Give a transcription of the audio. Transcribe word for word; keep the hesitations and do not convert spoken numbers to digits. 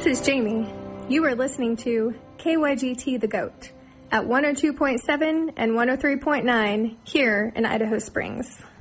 is Jamie. You are listening to K Y G T The Goat at one oh two point seven and one oh three point nine here in Idaho Springs.